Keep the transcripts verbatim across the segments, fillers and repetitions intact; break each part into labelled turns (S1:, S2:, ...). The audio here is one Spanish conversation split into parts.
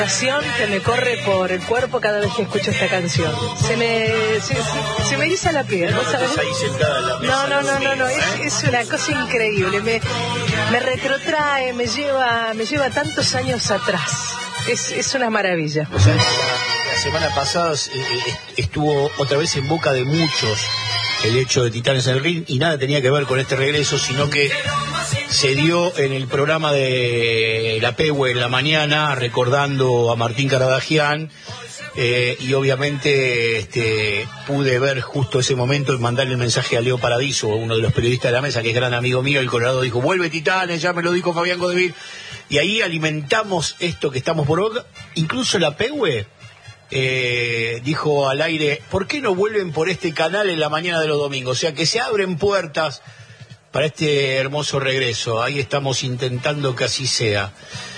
S1: Que me corre por el cuerpo cada vez que escucho esta canción. Se me se, se, se me eriza la piel, ¿no sabes?
S2: Ahí sentada en la mesa,
S1: no, no, no, no, no,
S2: ¿eh?
S1: es, es una cosa increíble. Me, me retrotrae, me lleva, me lleva tantos años atrás. Es, es una maravilla.
S2: O sea, la, la semana pasada eh, estuvo otra vez en boca de muchos el hecho de Titanes en el Ring, y nada tenía que ver con este regreso, sino que se dio en el programa de La Pehue en la mañana, recordando a Martín Caradagian, eh, y obviamente este, pude ver justo ese momento y mandarle el mensaje a Leo Paradiso, uno de los periodistas de la mesa, que es gran amigo mío. El Colorado dijo: vuelve Titanes, ya me lo dijo Fabián Godevil, y ahí alimentamos esto que estamos por boca. Incluso La Pehue Eh, dijo al aire: ¿por qué no vuelven por este canal en la mañana de los domingos? O sea, que se abren puertas para este hermoso regreso. Ahí estamos intentando que así sea.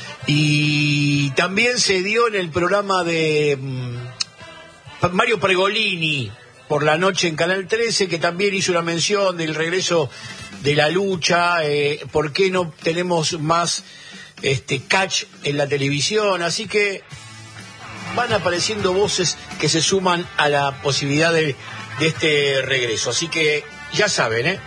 S2: Y también se dio en el programa de um, Mario Pregolini por la noche en Canal trece, que también hizo una mención del regreso de la lucha. Eh, ¿por qué no tenemos más este catch en la televisión? Así que van apareciendo voces que se suman a la posibilidad de, de este regreso. Así que ya saben, ¿eh?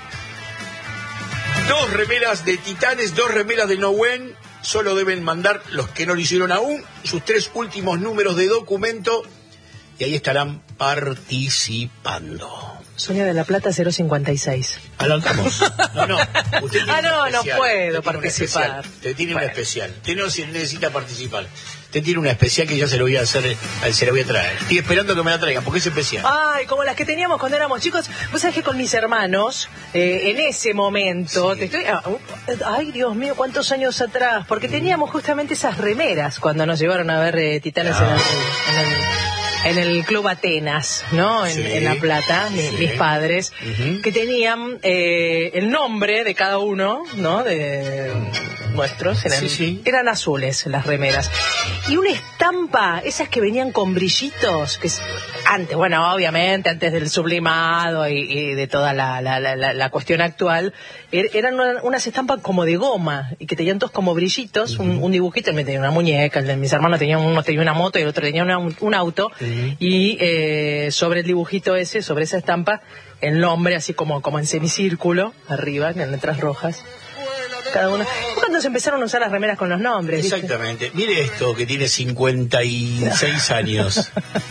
S2: Dos remeras de Titanes, dos remeras de Nahuen. Solo deben mandar, los que no lo hicieron aún, sus tres últimos números de documento, y ahí estarán participando.
S1: Sonia de la Plata cero cincuenta y seis.
S2: Adelantamos. No, no. Usted tiene
S1: ah, no,
S2: no
S1: puedo participar.
S2: Usted tiene
S1: bueno.
S2: una especial. Usted no necesita participar. Usted tiene una especial que ya se lo voy a hacer, se la voy a traer. Estoy esperando que me la traigan, porque es especial.
S1: Ay, como las que teníamos cuando éramos chicos. Vos sabés que con mis hermanos, eh, en ese momento, sí. te estoy... Ay, Dios mío, cuántos años atrás. Porque teníamos justamente esas remeras cuando nos llevaron a ver eh, Titanes ah. en, el, en, el, en el Club Atenas, ¿no? En,
S2: sí.
S1: en La Plata, mi,
S2: sí.
S1: mis padres, uh-huh. que tenían eh, el nombre de cada uno, ¿no? De nuestros. Eran,
S2: sí, sí.
S1: eran azules las remeras. Y una estampa, esas que venían con brillitos, que antes, bueno, obviamente, antes del sublimado y, y de toda la, la, la, la cuestión actual, er, eran una, unas estampas como de goma, y que tenían todos como brillitos, uh-huh. un, un dibujito, el mío tenía una muñeca, el de mis hermanos tenía, uno tenía una moto y el otro tenía una, un, un auto, uh-huh. y eh, sobre el dibujito ese, sobre esa estampa, el nombre así como, como en semicírculo, arriba, en letras rojas. Cada una. Cuando se empezaron a usar las remeras con los nombres.
S2: Exactamente. ¿Viste? Mire esto, que tiene cincuenta y seis años.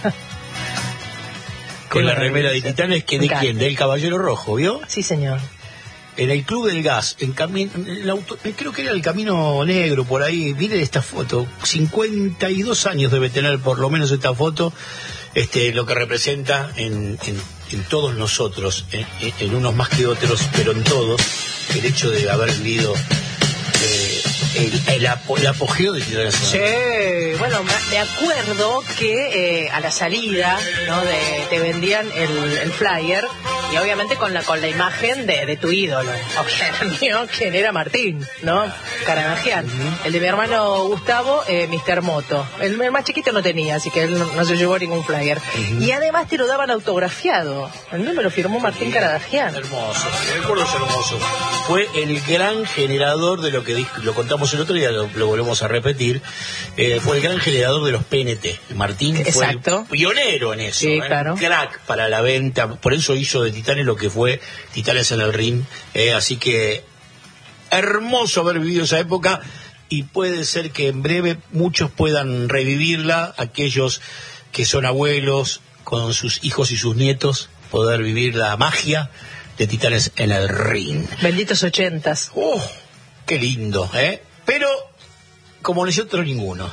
S2: Con la remera de Titanes, que ¿de quién? Del Caballero Rojo, ¿vio?
S1: Sí, señor.
S2: En el Club del Gas, en camino, auto, creo que era el Camino Negro, por ahí. Mire esta foto. cincuenta y dos años debe tener por lo menos esta foto. Este, lo que representa en, en, en todos nosotros, en, en unos más que otros, pero en todos, el hecho de haber vivido eh, el, el, apo, el apogeo de Titanes.
S1: Sí, bueno, me acuerdo que eh, a la salida, ¿no? De, te vendían el, el flyer, y obviamente con la con la imagen de, de tu ídolo, obviamente, quien era Martín, ¿no? Caradagian. Uh-huh. El de mi hermano Gustavo, eh, mister Moto. El, el más chiquito no tenía, así que él no, no se llevó ningún flyer. Uh-huh. Y además te lo daban autografiado. A mí me lo firmó Martín Caradagian.
S2: Hermoso, el recuerdo es hermoso. Fue el gran generador de lo que dijo, lo contamos el otro día, lo, lo volvemos a repetir. Eh, fue el gran generador de los P N T. Martín
S1: Exacto.
S2: fue el pionero en eso.
S1: Sí,
S2: ¿eh?
S1: claro.
S2: Crack para la venta. Por eso hizo de Titanes lo que fue Titanes en el Ring. Eh, así que hermoso haber vivido esa época, y puede ser que en breve muchos puedan revivirla, aquellos que son abuelos con sus hijos y sus nietos, poder vivir la magia de Titanes en el Ring.
S1: Benditos ochentas.
S2: ¡Oh! ¡Qué lindo! ¿eh? Pero como nosotros ninguno.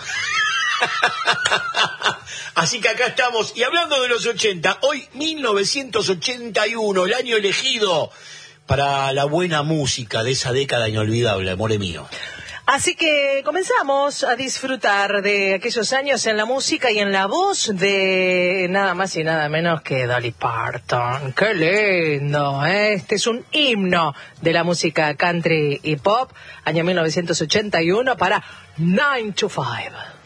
S2: Así que acá estamos, y hablando de los ochenta, hoy mil novecientos ochenta y uno, el año elegido para la buena música de esa década inolvidable, amore mío.
S1: Así que comenzamos a disfrutar de aquellos años en la música y en la voz de nada más y nada menos que Dolly Parton. ¡Qué lindo! ¿eh? Este es un himno de la música country y pop, año mil novecientos ochenta y uno, para nine to five.